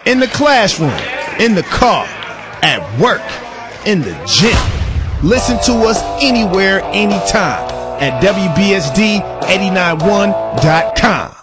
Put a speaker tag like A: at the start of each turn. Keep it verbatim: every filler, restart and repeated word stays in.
A: in the classroom, in the car, at work, in the gym. Listen to us anywhere, anytime at W B S D eight nine one dot com.